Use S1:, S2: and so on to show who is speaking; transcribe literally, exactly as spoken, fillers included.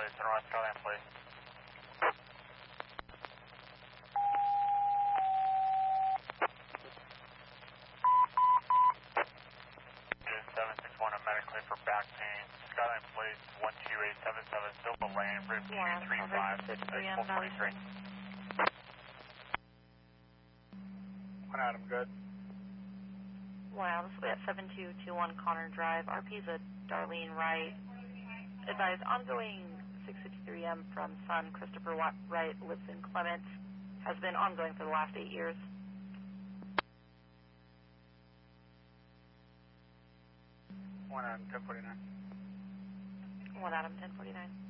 S1: please. Sunrise Skyline, please. seven six one, I'm medically for back pain. Skyline, please. one two eight seven seven, Silva Lane, rib two three five, six four twenty-three. One Adam, good.
S2: One Adam, at seven two two one Connor Drive. R P is a Darlene Wright. Advise ongoing six fifty-three M from son Christopher Wright, lives in Clements. Has been ongoing for the last eight years.
S1: One Adam, ten forty-nine.
S2: One Adam, ten forty-nine.